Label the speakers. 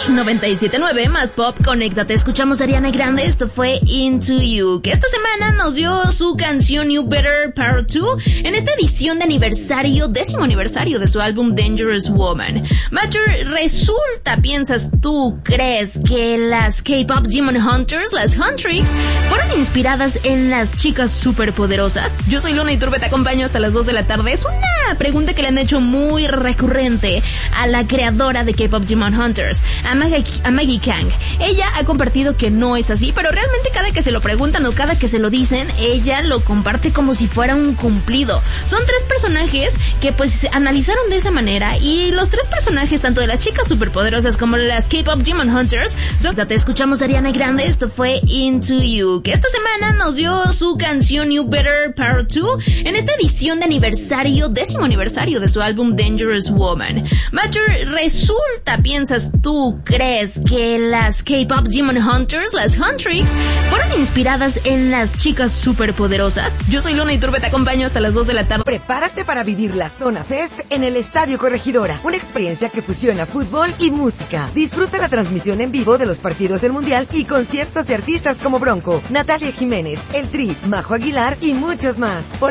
Speaker 1: 97.9 más pop, conéctate. Escuchamos a Ariana Grande, esto fue Into You, que esta semana nos dio su canción You Better Part 2 en esta edición de aniversario, 10º aniversario de su álbum Dangerous Woman. Matter, resulta, piensas tú, crees que las K-pop Demon Hunters, las Huntrix, fueron inspiradas en las chicas superpoderosas? Yo soy Luna Iturbe, te acompaño hasta las 2 de la tarde. Es una pregunta que le han hecho muy recurrente a la creadora de K-pop Demon Hunters, a Maggie Kang. Ella ha compartido que no es así, pero realmente cada que se lo preguntan o cada que se lo dicen, ella lo comparte como si fuera un cumplido. Son 3 personajes que pues se analizaron de esa manera, y los 3 personajes, tanto de las chicas superpoderosas como de las K-pop Demon Hunters, te escuchamos a Ariana Grande, esto fue Into You, que esta semana nos dio su canción You Better Part 2 en esta edición de aniversario, 10º aniversario de su álbum Dangerous Woman. Matter, resulta, piensas tú, crees que las K-pop Demon Hunters, las Huntrix, fueron inspiradas en las chicas superpoderosas? Yo soy Luna Iturbe, te acompaño hasta las 2 de la tarde.
Speaker 2: Prepárate para vivir la Zona Fest en el Estadio Corregidora, una experiencia que fusiona fútbol y música. Disfruta la transmisión en vivo de los partidos del Mundial y conciertos de artistas como Bronco, Natalia Jiménez, El Tri, Majo Aguilar y muchos más.